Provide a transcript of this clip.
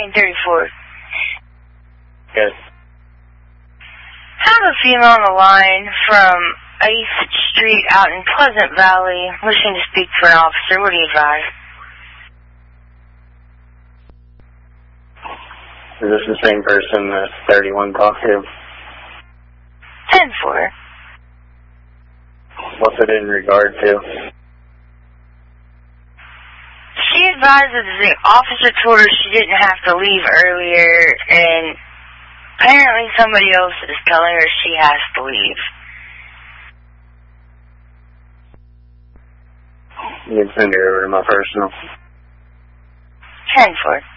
934. Yes. I have a female on the line from 8th Street out in Pleasant Valley, wishing to speak for an officer. What do you advise? Is this the same person that 31 talked to? 10-4. What's it in regard to? She advised that the officer told her she didn't have to leave earlier, and apparently somebody else is telling her she has to leave. You can send her over to my personal. 10-4.